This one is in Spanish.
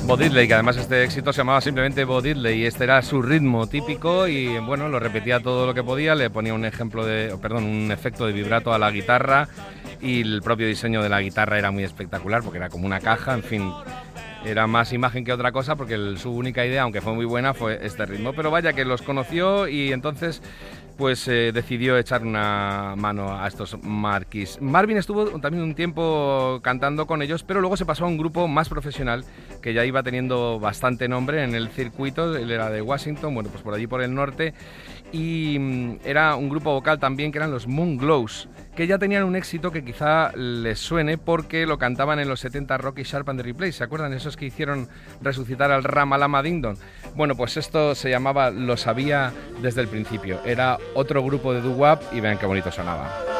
Bo Diddley, que además este éxito se llamaba simplemente Bo Diddley, y este era su ritmo típico y bueno, lo repetía todo lo que podía, le ponía un efecto de vibrato a la guitarra y el propio diseño de la guitarra era muy espectacular porque era como una caja, en fin, era más imagen que otra cosa porque su única idea, aunque fue muy buena, fue este ritmo, pero vaya que los conoció y entonces pues decidió echar una mano a estos Marquis. Marvin estuvo también un tiempo cantando con ellos, pero luego se pasó a un grupo más profesional que ya iba teniendo bastante nombre en el circuito. Él era de Washington, bueno, pues por allí por el norte, y era un grupo vocal también que eran los Moonglows, que ya tenían un éxito que quizá les suene porque lo cantaban en los 70 Rocky Sharp and the Replays. ¿Se acuerdan? Esos que hicieron resucitar al Ramalama Ding Dong. Bueno, pues esto se llamaba Lo Sabía desde el principio. Era otro grupo de doo-wop y vean qué bonito sonaba.